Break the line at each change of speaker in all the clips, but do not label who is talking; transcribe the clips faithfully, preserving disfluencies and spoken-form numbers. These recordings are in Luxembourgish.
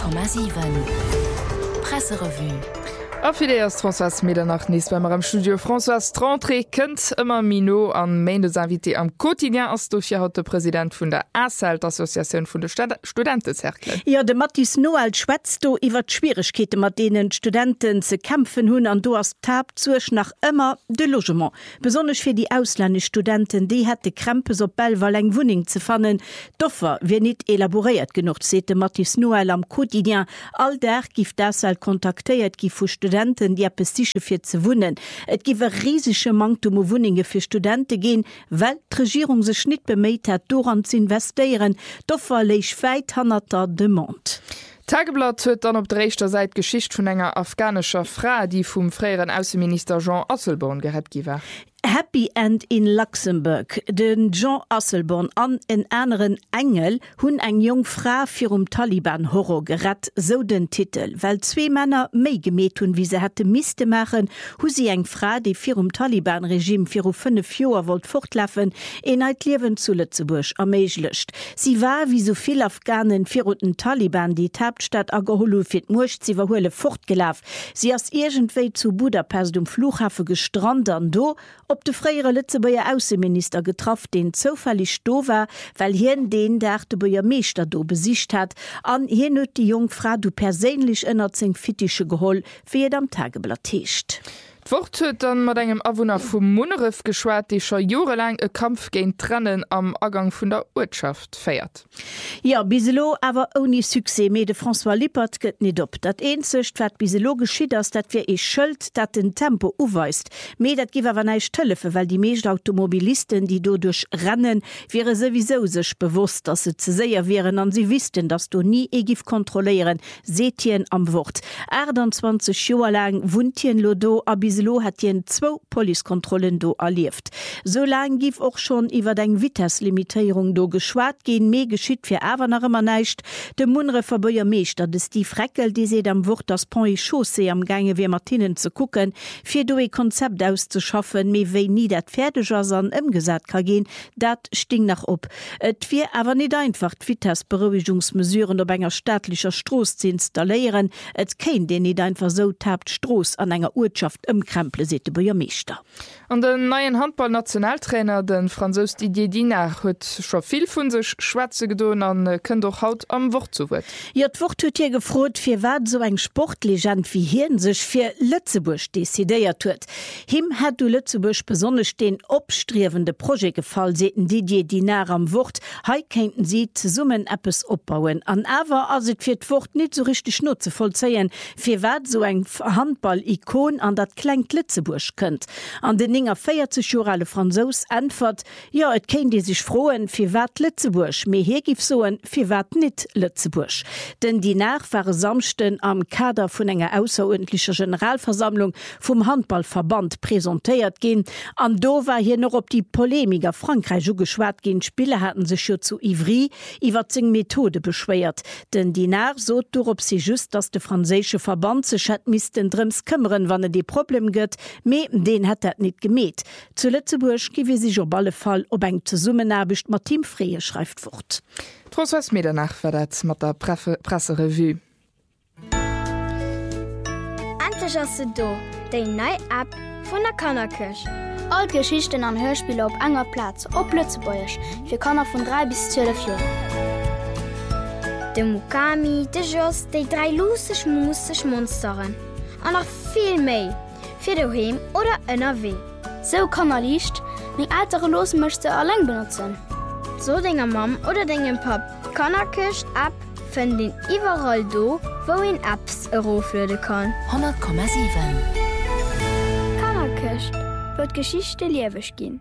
Komma sieben Presserevue.
Affiléiers François Medernach nies beim am Studio François Trantré kënnt ëmmer Mino an Maindes Invité am Quotidien ass do fir haut de Präsident vun der ASALT Assoziation vun de Studentenzerkel.
Ja, de Mattis Noel schwätzt do iwwer d'Schwierigkeete mat denen Studenten ze kämpfen hunn an do as Tab zuch nach ëmmer de Logement. Besonnech fir die ausländsch Studenten, die het de Krempes op Belval eng Wuning ze fannen. Doffer wie net elaboriert genug, sete Mattis Noel am Quotidien. All der gift ASALT kontaktéiert gi vu Studenten, die Pestiche fir ze wunnen. Et giwe riesige Mangtum o Wuninge fir Studenten gehen, weil d'Regierung se schnitt bemméit hat, doran zu investieren. Doffer leich weit hannerter Demont.
Tageblatt huet dann op dreichter seit Geschicht vun enger afghanischer Fra, die vum freieren Außenminister Jean Asselborn gehet giwer.
Happy End in Luxemburg. Den Jean Asselborn an en anderen Engel hunn eng jong Fra fir um Taliban Horror gerett, so den Titel. Weil zwei Männer méi gemet hun, wie se hätte miste machen, hu sie eng Fra, die fir um Taliban-Regime fir um fünf Joer wollt fortlaffen, en eit Liewen zu Lützeburg erméiglecht. Sie war wie soviel Afghanen fir den Taliban die Hauptstadt Agaholu fir d'Murcht sie warhole fortgelaf. Sie ass irgendwei zu Budapest um Flughafe gestrandet an do, ob de freiere Lützeburger Außenminister getroffen, den zufällig do war, weil hien den der Arteburger Meester do besicht hat, an hier nöt die Jungfrau du persönlich ënner zing fitische Geholl fir am Tageblatt techt.
Wort huet dann mat engem Awohner vum Munnerif geschwert, déi scho jorelang e Kampf géint Trennen am Agang vun der Urschaft feiert.
Ja, biselo awer oni Suse me de François Lippert gëtt net op. Dat eenzecht wat biselo geschiet ass, dat fir e schëlt, dat den Tempo uweist. Me dat giwer wann neich tëllefe, weil die meescht Automobilisten, die do duch rennen, wäre sowieso sech bewusst, dat se ze séier wären an sie wissten, dass du nie e gif kontrollieren, Setien am Wort. achtundzwanzig Joer lang Wuntien Lodo a bis Lo hat jen zwo Polikontrollen do erlieft. So lang gif auch schon iwwer deng Witterslimitierung do geschwaart gehen mé geschitt fir awer nach immer neicht. De Munre verbeuer Meester des die Freckel, die se am Wort das Pont Chaussee am Gange wie Martinen zu gucken, fir do e Konzept auszuschaffen, me wei nie dat Pferdejasan ëmgesat ka gehen, dat sting nach op. Et fir awer net einfach Wittersberuhigungsmesuren op enger staatlicher Stroß zu installieren, et kein den net einfach so tabt Stroß an enger Urschaft im Kremple sete beier Meester.
An den neuen Handball-Nationaltrainer den Franzos Didier Dinard huet scho viel vun sech Schwäze gedoen an kën doch haut am Wort zu huet.
Ja, d'Wort huet hier gefrot, fir wat so eng Sportlegend wie hien sech fir Lützeburg desidéiert huet. Him hat du Lützeburg besonnech den opstriewende Projekt gefall, seten Didier Dinard am Wort, hei kennten sie ze summen Appes opbauen. An awer as et fir d'Wort net so richtig Nutze vollzeien, fir wat so eng Handball-Ikon an dat klein Lützeburg könnt. An den Inger feiertzig Jahre Franzos antwort, ja, et kennt die sich frohen fir wat Lützeburg, me hier gif soen fir wat nit Lützeburg. Denn die nachfahre Samsten am Kader vun enger außerordentlicher Generalversammlung vom Handballverband präsentiert gehen. An do war hier noch op die Polemiker Frankreich so geschwart gehen Spiele hatten sich schon zu Ivry iwwer zing Methode beschwert. Denn die nach so ob sie just, dass der französische Verband sich hat missten drims kümmern, wann er die Problem gött, me den hat dat net gemet. Zu Lützeburg giwe sich op alle Fall ob eng zu summen abicht mat Team Freie schreift fort.
François Medernach verdat mat der Presserevue.
Antechasse do, déi nei App vun der Kannerkirch. All Geschichten an Hörspiele op enger Platz, op Lützebäuerch, fir Kanner vun drei bis zwölf Joer. De Mukami, de Joss, déi drei lusech musech Monsteren. An noch viel méi, fir doheem oder ënner weh. So kann er liicht, még altere Los möchte allein benutzen. So dinger Mam oder dingem Pap kann er köcht ab, fën den iwwerall do, wo in Apps eroflöde kann.
hundert Komma sieben
Kann er köcht, wird Geschichte liewech gin.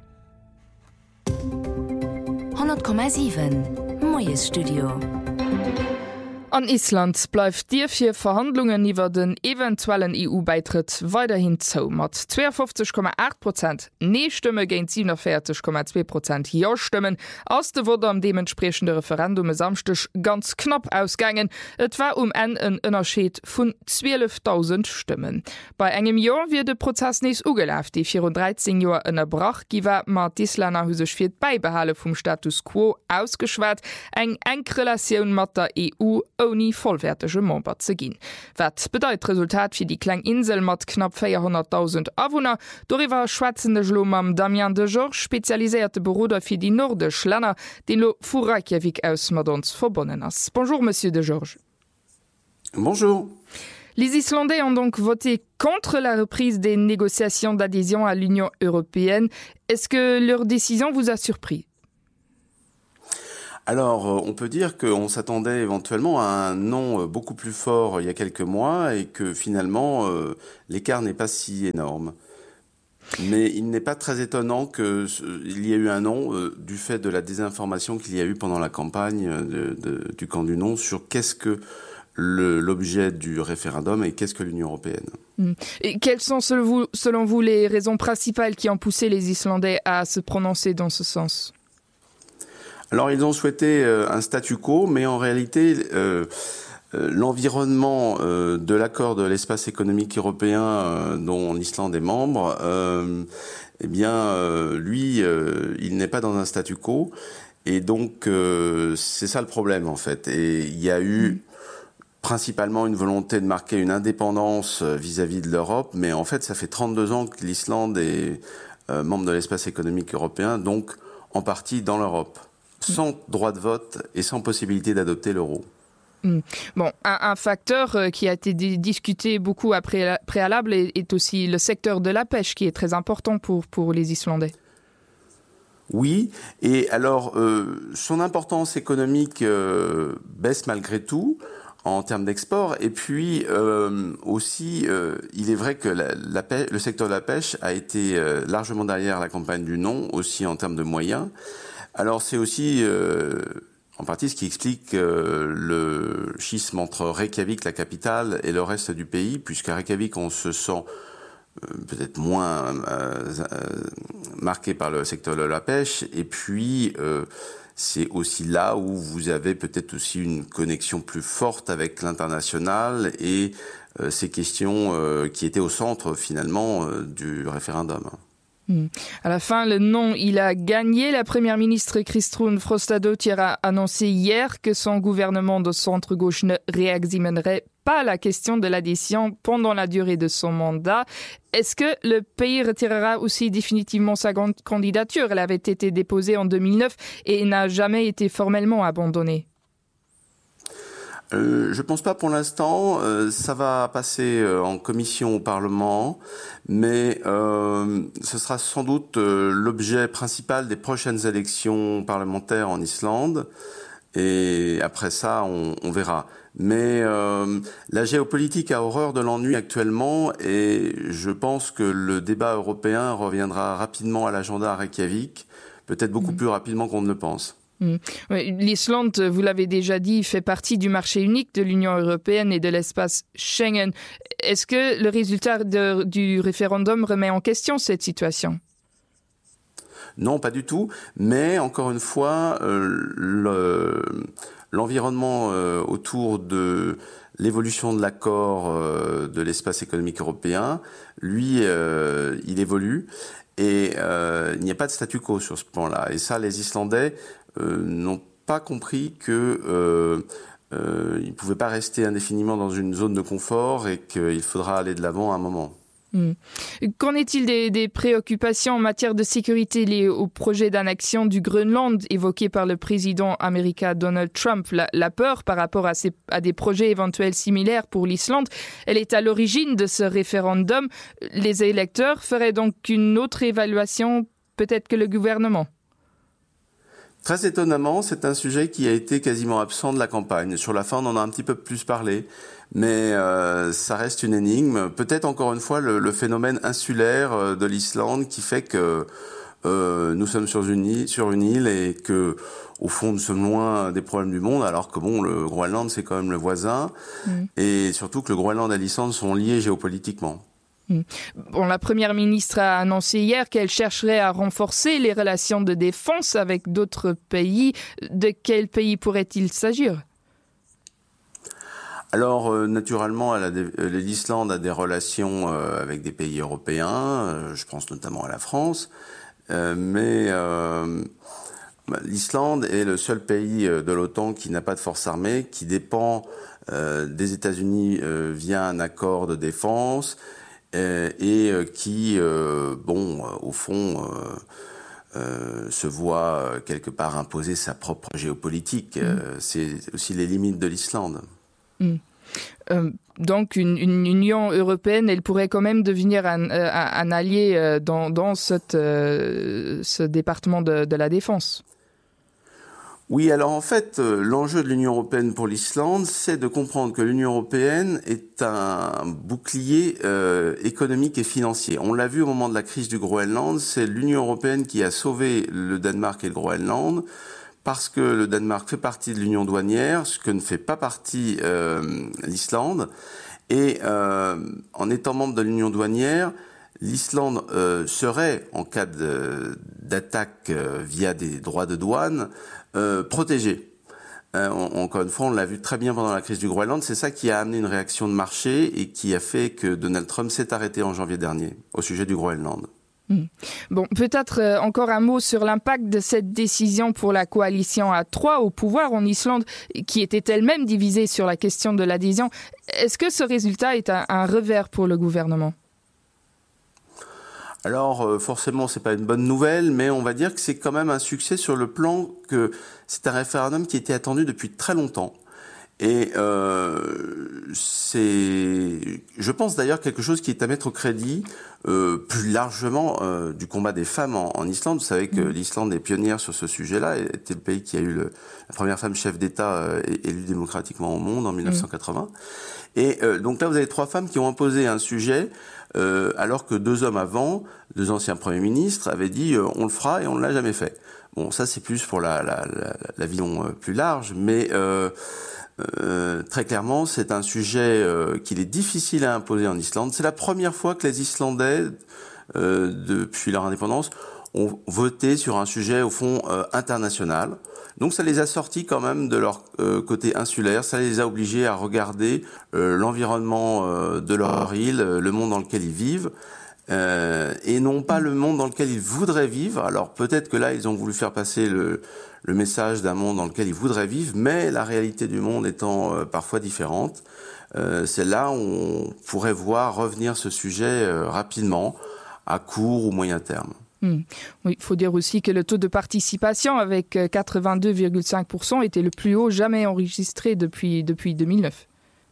hundert Komma sieben Moyes Studio.
An Island bleif Dir fir Verhandlungen iwwer den eventuellen E U-Beitritt weiterhin zou mat zweiundfünfzig Komma acht Prozent Nee-Stimme géint siebenundvierzig Komma zwei Prozent Ja-Stimmen ass de wurde am dementsprechende Referendume samstech ganz knapp ausgangen. Et war um en en Ënnerscheet vun zwölftausend Stimmen. Bei engem Jahr wie de Prozess nees ugelaf, die vierunddreizehn Joer ënnerbrach giwer mat d'Islander husech fir d'Beibehale vum Status quo ausgeschwert, eng eng Relationun mat der E U ohne vollwertige Member zu gehen. Was bedeutet Resultat für die kleine Insel mit knapp vierhunderttausend Einwohner? Darüber schwatzende Schlom am Damien de Georges, spezialisierte Bruder für die nordischen Länder, den lo vu Reykjavik aus mit uns verbunden ist. Bonjour, Monsieur de Georges.
Bonjour.
Les Islandais ont donc voté contre la reprise des négociations d'adhésion à l'Union européenne. Est-ce que leur décision vous a surpris?
Alors, on peut dire qu'on s'attendait éventuellement à un non beaucoup plus fort il y a quelques mois et que finalement, euh, l'écart n'est pas si énorme. Mais il n'est pas très étonnant qu'il y ait eu un non euh, du fait de la désinformation qu'il y a eu pendant la campagne de, de, du camp du non sur qu'est-ce que Le, l'objet du référendum et qu'est-ce que l'Union européenne.
Et quelles sont selon vous, selon vous les raisons principales qui ont poussé les Islandais à se prononcer dans ce sens?
Alors ils ont souhaité euh, un statu quo, mais en réalité euh, euh, l'environnement euh, de l'accord de l'espace économique européen euh, dont l'Islande est membre, euh, eh bien euh, lui euh, il n'est pas dans un statu quo et donc euh, c'est ça le problème en fait. Et il y a eu mmh. principalement une volonté de marquer une indépendance vis-à-vis de l'Europe, mais en fait, ça fait trente-deux ans que l'Islande est euh, membre de l'espace économique européen, donc en partie dans l'Europe, sans droit de vote et sans possibilité d'adopter l'euro.
Mmh. Bon, un, un facteur euh, qui a été d- discuté beaucoup à pré- préalable est, est aussi le secteur de la pêche, qui est très important pour, pour les Islandais.
Oui, et alors, euh, son importance économique euh, baisse malgré tout, en termes d'export, et puis euh, aussi, euh, il est vrai que la, la pêche, le secteur de la pêche a été euh, largement derrière la campagne du non, aussi en termes de moyens. Alors c'est aussi euh, en partie ce qui explique euh, le schisme entre Reykjavik, la capitale, et le reste du pays, puisqu'à Reykjavik on se sent euh, peut-être moins euh, euh, marqué par le secteur de la pêche, et puis euh, c'est aussi là où vous avez peut-être aussi une connexion plus forte avec l'international et euh, ces questions euh, qui étaient au centre finalement euh, du référendum.
Mmh. À la fin, le non, il a gagné. La première ministre Kristrún Frostadóttir a annoncé hier que son gouvernement de centre-gauche ne réexaminerait pas la question de l'adhésion pendant la durée de son mandat. Est-ce que le pays retirera aussi définitivement sa candidature? Elle avait été déposée en deux mille neuf et n'a jamais été formellement abandonnée.
Euh, je pense pas pour l'instant. Euh, ça va passer euh, en commission au Parlement, mais euh, ce sera sans doute euh, l'objet principal des prochaines élections parlementaires en Islande. Et après ça, on, on verra. Mais euh, la géopolitique a horreur de l'ennui actuellement, et je pense que le débat européen reviendra rapidement à l'agenda à Reykjavik, peut-être beaucoup mmh. plus rapidement qu'on ne le pense.
Mmh. L'Islande, vous l'avez déjà dit, fait partie du marché unique de l'Union européenne et de l'espace Schengen. Est-ce que le résultat de, du référendum remet en question cette situation?
Non, pas du tout. Mais encore une fois, euh, le, l'environnement euh, autour de l'évolution de l'accord euh, de l'espace économique européen, lui, euh, il évolue. Et euh, il n'y a pas de statu quo sur ce plan-là. Et ça, les Islandais euh, n'ont pas compris que euh, euh, ils ne pouvaient pas rester indéfiniment dans une zone de confort et qu'il faudra aller de l'avant à un moment.
Mmh. Qu'en est-il des, des préoccupations en matière de sécurité liées au projet d'annexion du Groenland évoqué par le président américain Donald Trump? La, la peur par rapport à, ces, à des projets éventuels similaires pour l'Islande, elle est à l'origine de ce référendum. Les électeurs feraient donc une autre évaluation peut-être que le gouvernement?
Très étonnamment, c'est un sujet qui a été quasiment absent de la campagne. Sur la fin, on en a un petit peu plus parlé, mais euh, ça reste une énigme. Peut-être encore une fois le, le phénomène insulaire de l'Islande qui fait que euh, nous sommes sur une île, sur une île et que, au fond, nous sommes loin des problèmes du monde, alors que bon, le Groenland, c'est quand même le voisin, mmh. et surtout que le Groenland et l'Islande sont liés géopolitiquement.
Bon, la première ministre a annoncé hier qu'elle chercherait à renforcer les relations de défense avec d'autres pays. De quel pays pourrait-il s'agir?
Alors, euh, naturellement, elle a des, l'Islande a des relations euh, avec des pays européens, euh, je pense notamment à la France, euh, mais euh, l'Islande est le seul pays de l'OTAN qui n'a pas de force armée, qui dépend euh, des États-Unis euh, via un accord de défense euh, et euh, qui, euh, bon, euh, au fond, euh, euh, se voit euh, quelque part imposer sa propre géopolitique. Mmh. Euh, c'est aussi les limites de l'Islande.
Mmh. Euh, donc une, une Union européenne, elle pourrait quand même devenir un, un, un allié dans, dans cette, euh, ce département de, de la défense.
Oui, alors en fait, euh, l'enjeu de l'Union européenne pour l'Islande, c'est de comprendre que l'Union européenne est un bouclier euh, économique et financier. On l'a vu au moment de la crise du Groenland, c'est l'Union européenne qui a sauvé le Danemark et le Groenland, parce que le Danemark fait partie de l'Union douanière, ce que ne fait pas partie euh, l'Islande. Et euh, en étant membre de l'Union douanière, l'Islande euh, serait, en cas de, d'attaque euh, via des droits de douane, euh, protégée. Euh, on, encore une fois, on l'a vu très bien pendant la crise du Groenland. C'est ça qui a amené une réaction de marché et qui a fait que Donald Trump s'est arrêté en janvier dernier au sujet du Groenland.
Bon, peut-être euh, encore un mot sur l'impact de cette décision pour la coalition à trois au pouvoir en Islande, qui était elle-même divisée sur la question de l'adhésion. Est-ce que ce résultat est un, un revers pour le gouvernement ?
Alors, euh, forcément, c'est pas une bonne nouvelle, mais on va dire que c'est quand même un succès sur le plan que c'est un référendum qui était attendu depuis très longtemps. Et euh, c'est, je pense d'ailleurs, quelque chose qui est à mettre au crédit euh, plus largement euh, du combat des femmes en, en Islande. Vous savez que l'Islande est pionnière sur ce sujet-là, était le pays qui a eu le, la première femme chef d'État euh, élue démocratiquement au monde en dix-neuf cent quatre-vingts. Mmh. Et euh, donc là, vous avez trois femmes qui ont imposé un sujet, euh, alors que deux hommes avant, deux anciens premiers ministres, avaient dit euh, on le fera et on ne l'a jamais fait. Bon, ça c'est plus pour la, la, la, la vision euh, plus large, mais euh, Euh, très clairement, c'est un sujet euh, qu'il est difficile à imposer en Islande. C'est la première fois que les Islandais, euh, depuis leur indépendance, ont voté sur un sujet, au fond, euh, international. Donc ça les a sortis quand même de leur euh, côté insulaire, ça les a obligés à regarder euh, l'environnement euh, de leur île, euh, le monde dans lequel ils vivent, euh, et non pas le monde dans lequel ils voudraient vivre. Alors peut-être que là, ils ont voulu faire passer le... le message d'un monde dans lequel ils voudraient vivre, mais la réalité du monde étant euh, parfois différente, euh, c'est là où on pourrait voir revenir ce sujet euh, rapidement, à court ou moyen terme.
Mmh. Oui, il faut dire aussi que le taux de participation avec quatre-vingt-deux virgule cinq pour cent était le plus haut jamais enregistré depuis, depuis deux mille neuf.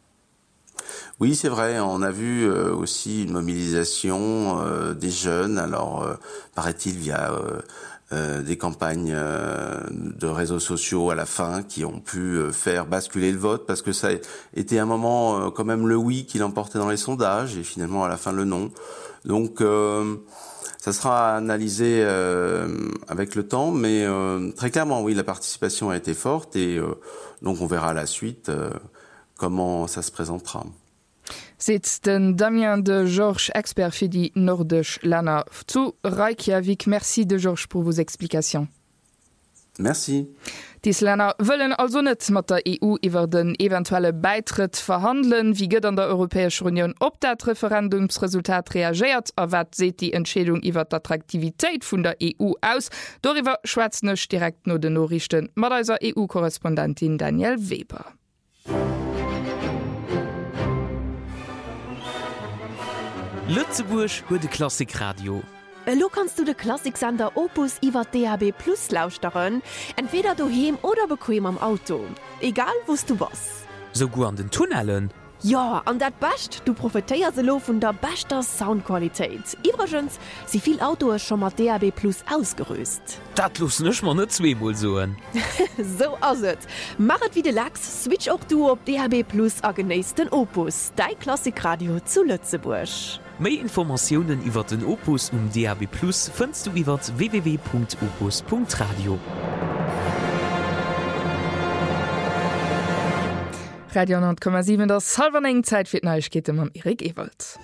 Oui, c'est vrai. On a vu euh, aussi une mobilisation euh, des jeunes, alors euh, paraît-il via... Euh, Euh, des campagnes euh, de réseaux sociaux à la fin qui ont pu euh, faire basculer le vote parce que ça était un moment euh, quand même le oui qui l'emportait dans les sondages et finalement à la fin le non. Donc euh, ça sera analysé euh, avec le temps, mais euh, très clairement oui, la participation a été forte et euh, donc on verra à la suite euh, comment ça se présentera.
C'est den Damien de Georges, expert für die Nordisch Länder zu Reykjavik. Merci de Georges pour vos explications.
Merci.
Dies Länder wollen also net mat der E U iwwer den eventuelle Beitritt verhandeln, wie gëtt an der Europäische Union op dat Referendumsresultat reagiert, a wat seet die Entschädung iwwer d'Attraktivitéit vun der E U aus. Doriwer schwätznech direkt no den Norrichten mat eiser E U-Korrespondentin Daniel Weber.
Lützeburg huet de Klassikradio.
Lo kannst du de Klassiksender Opus iwwer D A B plus lauschteen, entweder doheem oder bequem am Auto. Egal wost du was.
So go an den Tunnelen?
Ja, an dat bascht, du profitéier se lo vun der bester Soundqualitéit. Iwergens si viel Autoes schon mat D A B plus ausgerüst.
Dat los nech man net zweemol soen.
So aset. Machet wie de Lachs, switch auch du op D A B plus a genéisten Opus, dei Klassikradio zu Lützeburg.
Mehr Informationen über den Opus um D A B plus findest du über w w w punkt opus punkt radio.
Radio neunzig Komma sieben, das halber eng Zeit für die Neuigkeiten mit Erik Ewald.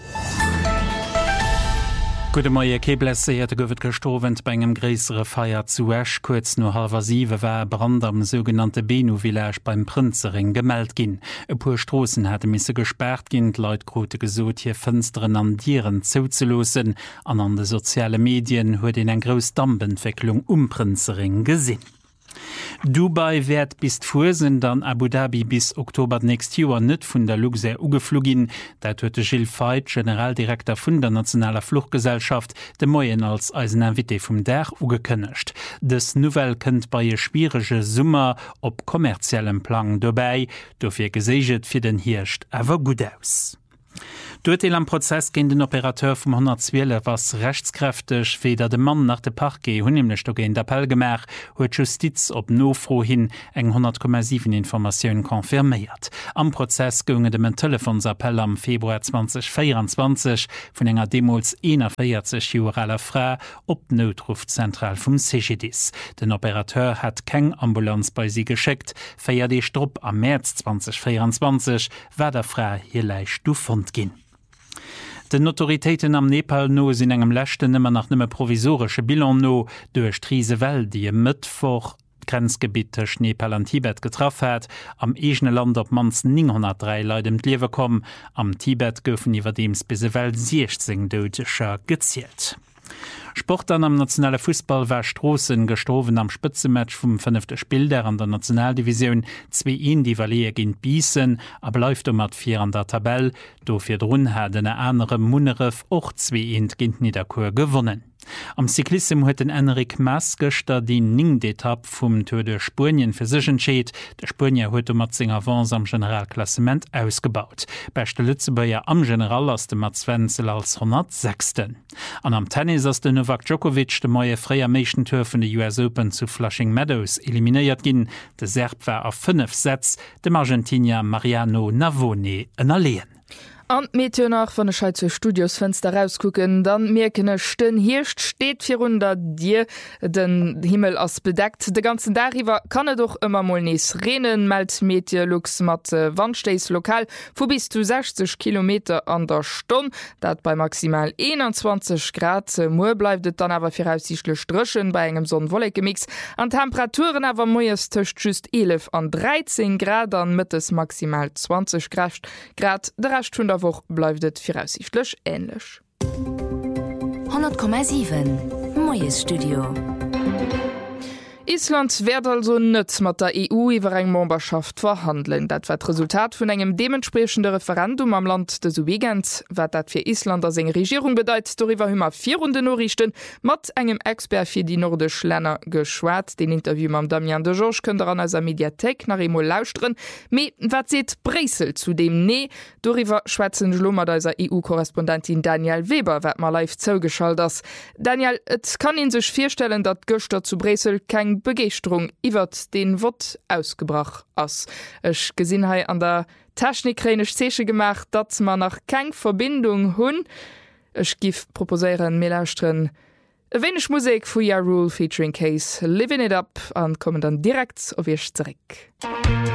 Gute Morgen, Keblesse hätte gewit gestorben bei einem größeren Feier zu Esch. Kurz nur halber sieben war Brand am sogenannten Benu-Village beim Prinzering gemeldet gin. Ein paar Straßen hätte müssen gesperrt gin, die Leute grote gesot hier Fenstern an Dieren zuzulassen. An an den sozialen Medien wurde in eine grosse Dampfentwicklung um Prinzering gesehen. Dubai werd bis Fusen dann Abu Dhabi bis Oktober nächst Joer net vun der Luxe ugeflugin, dat huete Gilles Veit, Generaldirektor vun der Nationaler Fluchtgesellschaft, de Moien als Eisenvité vum Der ugekënnecht. Des Novel kënnt bei je schwierige Summer op kommerziellem Plan dobei, dofir geséget fir den Hirscht awer gut aus. Doet am Prozess gin den Operateur vum hundertzwele was rechtskräftig weder de Mann nach de Parke hunnemlech gin d'Appell gemach huet Justiz op nofro hin eng hundert Komma sieben Informationoun konfirméiert. Am Prozess gonge dem en Telefonsappell am Februar zwanzig vierundzwanzig vun enger Demols vierzig Joraler Fra op Notrufzentral vum C G D I S. Den Operateur hat keng Ambulanz bei sie geschickt, feier de Strupp am März zwanzig vierundzwanzig war der Fra hier leicht du fund ginn. Den Autoritäten am Nepal no sinn engem Lächten immer nach nëmme provisorsche Bilan no duerch Triese Welt, die e Mëttwoch Grenzgebietech Nepal an Tibet getraff hat, am egene Land op mans neunhundertdrei Leute dem Liewe kom, am Tibet goufen iwwerdeems bis se Welt sechzehn Deutscher gezielt. Sport an am nationale Fußball war Strossen gestoven am Spitzematch vum fünfte Spielder an der Nationaldivision zwei een die Valee ginint Biessen, aber läuft um mat vier an der Tabelle, do fir Drun hat den andere Munneref och zwei een ginint Niederkur gewonnen. Am Cyklissem huet den Enrik Masgester die Ning-Etapp vum Tour de Spurien fir sich entscheet. Der Spurnier huet um mat zing Avance am Generalklassement ausgebaut. Beste Lützebäier am General ass dem Mats Wenzel als hundertsechsten. An am Tennis ass den Novak Djokovic de moie freier Mädchentour vun de U S Open zu Flushing Meadows eliminiert ginn. De Serb war auf fünf Sätz, dem Argentinier Mariano Navone ënner lehen.
An Meteor nach von der Schweizer Studiosfenster rausgucken, dann merken den Hirscht steht vierhundert dir den Himmel as bedeckt. De ganzen darüber kann er doch immer mal nies Rennen meldt Meteor Lux mat Wandsteis lokal wo bis zu sechzig Kilometer an der Stunde, dat bei maximal einundzwanzig Grad Mo bleibt dann aber voraussichtlich strschen bei engem Sonnenwollegemix. An Temperaturen aber moes töcht just elf an dreizehn Grad an mittes maximal zwanzig Grad. Der Rest von der Woche bleibt es voraussichtlich ähnlich.
hundert Komma sieben Moyes Studio.
Island werd also net mat der E U iwwer eng Memberschaft verhandeln. Dat war d Resultat vun engem dementsprechende Referendum am Land des Weekend, wat dat fir Island as eng Regierung bedeit, doiwwer hummer vier Runde Norrichten mat engem Expert fir die nordisch Länder geschwaart. Den Interview am Damian de George kënnder an as Mediathek nach Emo lausren. Me wat seet Bresel zu dem nee, doiwwer Schwezen Schlummer deiser E U-Korrespondentin Daniel Weber wat mal live zougeschalt ass. Daniel, et kann in sech firstellen, dat Göster zu Bresel keng Begeisterung iwwer den Wort ausgebracht ass. Ech gesinn hai an der Technikränech Zeche gemacht, dat man nach keng Verbindung hunn. Ech gif proposéieren Melastren wenigch Musik vu Ja Rule featuring Case Living It Up an kommen dann direkt auf ihr zurück.